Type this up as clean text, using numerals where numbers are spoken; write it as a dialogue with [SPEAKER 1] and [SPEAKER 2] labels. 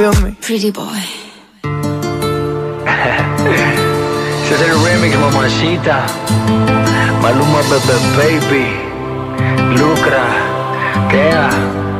[SPEAKER 1] Pretty boy.
[SPEAKER 2] Ese es el remix, mamacita. Maluma, Bebe Baby, Lucra, Kea.